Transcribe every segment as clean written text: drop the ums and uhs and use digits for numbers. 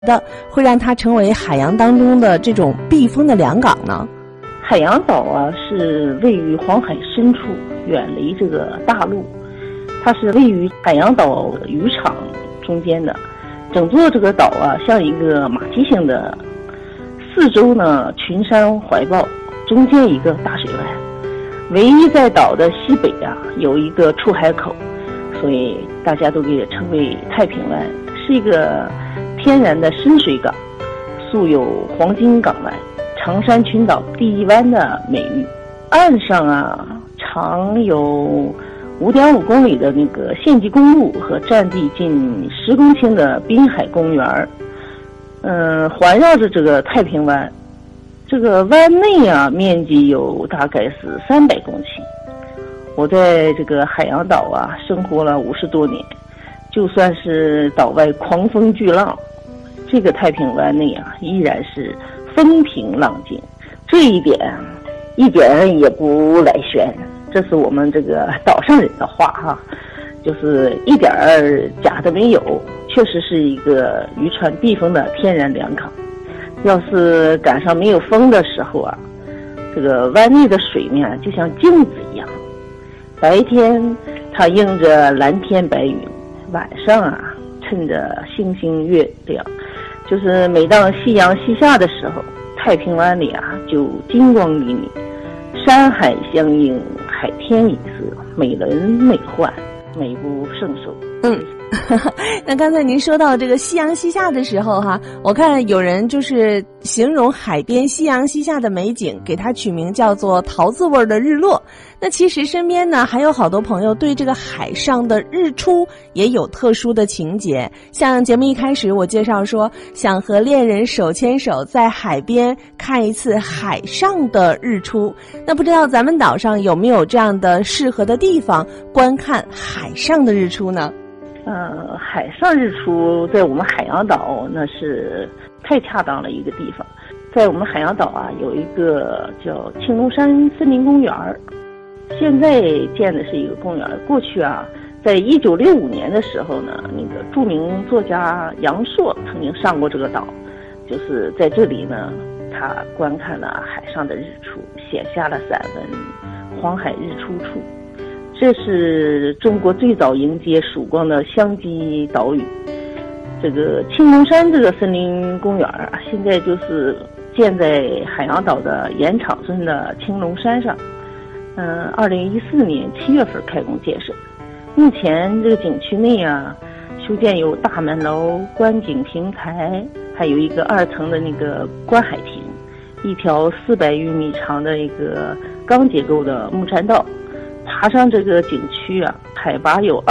的会让它成为海洋当中的这种避风的良港呢？ 海洋岛啊，是位于黄海深处，远离这个大陆。它是位于海洋岛渔场中间的，整座这个岛啊，像一个马蹄形的，四周呢群山怀抱，中间一个大水湾。唯一在岛的西北啊，有一个出海口，所以大家都给它称为太平湾，是一个天然的深水港，素有黄金港湾、长山群岛第一湾的美誉。岸上啊，长有5.5公里的那个县级公路和占地近10公顷的滨海公园，环绕着这个太平湾。这个湾内啊，面积有大概是300公顷。我在这个海洋岛啊生活了50多年，就算是岛外狂风巨浪，这个太平湾内啊依然是风平浪静，这一点一点也不来玄。这是我们这个岛上人的话哈，就是一点假的没有，确实是一个渔船避风的天然良港。要是赶上没有风的时候啊，这个湾内的水面就像镜子一样，白天它映着蓝天白云，晚上啊衬着星星月亮，就是每当夕阳西下的时候，太平湾里啊就金光熠熠，山海相映，海天一色，美轮美奂，美不胜收。 那刚才您说到这个夕阳西下的时候哈，我看有人就是形容海边夕阳西下的美景，给它取名叫做桃子味的日落。那其实身边呢还有好多朋友对这个海上的日出也有特殊的情节。像节目一开始我介绍说，想和恋人手牵手在海边看一次海上的日出。那不知道咱们岛上有没有这样的适合的地方观看海上的日出呢？ 海上日出在我们海洋岛那是太恰当了一个地方。在我们海洋岛啊，有一个叫青龙山森林公园，现在建的是一个公园。过去啊，在1965年的时候呢，那个著名作家杨朔曾经上过这个岛，就是在这里呢，他观看了海上的日出，写下了散文《黄海日出处》。这是中国最早迎接曙光的湘基岛屿。这个青龙山这个森林公园啊，现在就是建在海洋岛的盐场村的青龙山上。2014年7月份开工建设。目前这个景区内啊，修建有大门楼、观景平台，还有一个2层的那个观海亭，一条400余米长的一个钢结构的木栈道。爬上这个景区啊，海拔有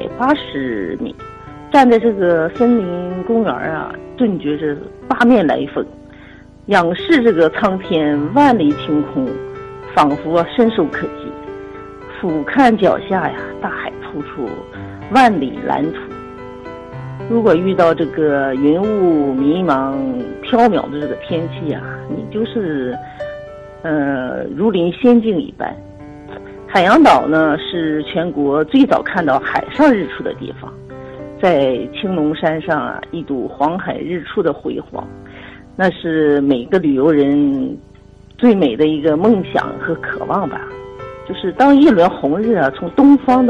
280米，站在这个森林公园啊，顿觉着八面来风，仰视这个苍天万里晴空，仿佛伸手可及。俯瞰脚下呀，大海突出万里蓝图。如果遇到这个云雾迷茫缥缈的这个天气啊，你就是如临仙境一般。海洋岛呢是全国最早看到海上日出的地方，在青龙山上啊，一睹黄海日出的辉煌，那是每个旅游人最美的一个梦想和渴望吧。就是当一轮红日啊从东方的